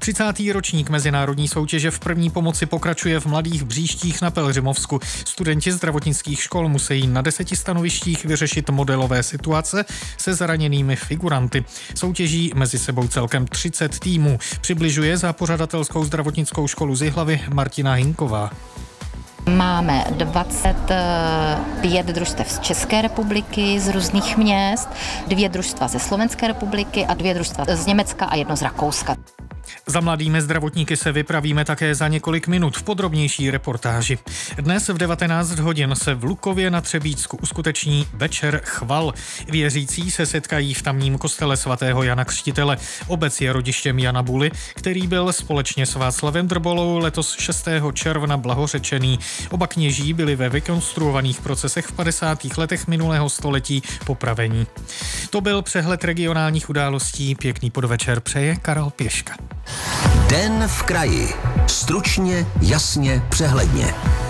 30. ročník mezinárodní soutěže v první pomoci pokračuje v Mladých Bříštích na Pelhřimovsku. Studenti zdravotnických škol musí na 10 stanovištích vyřešit modelové situace se zraněnými figuranty. Soutěží mezi sebou celkem 30 týmů. Přibližuje za pořadatelskou zdravotnickou školu z Jihlavy Martina Hinková. Máme 25 družstev z České republiky, z různých měst, 2 družstva ze Slovenské republiky a 2 družstva z Německa a 1 z Rakouska. Za mladými zdravotníky se vypravíme také za několik minut v podrobnější reportáži. Dnes v 19 hodin se v Lukově na Třebíčsku uskuteční večer chval. Věřící se setkají v tamním kostele svatého Jana Křtitele. Obec je rodištěm Jana Buly, který byl společně s Václavem Drbolou letos 6. června blahořečený. Oba kněží byli ve vykonstruovaných procesech v 50. letech minulého století popravení. To byl přehled regionálních událostí. Pěkný podvečer přeje Karel Pěška. Den v kraji. Stručně, jasně, přehledně.